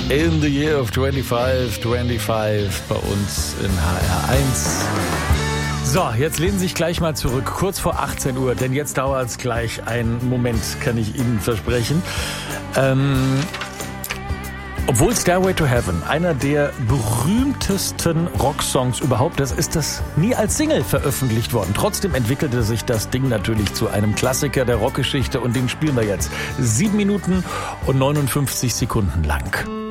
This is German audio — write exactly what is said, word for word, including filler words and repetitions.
In the year of twenty-five, twenty-five bei uns in H R eins. So, jetzt lehnen Sie sich gleich mal zurück, kurz vor achtzehn Uhr, denn jetzt dauert es gleich einen Moment, kann ich Ihnen versprechen. Ähm, obwohl Stairway to Heaven einer der berühmtesten Rocksongs überhaupt ist, ist das nie als Single veröffentlicht worden. Trotzdem entwickelte sich das Ding natürlich zu einem Klassiker der Rockgeschichte und den spielen wir jetzt sieben Minuten und neunundfünfzig Sekunden lang.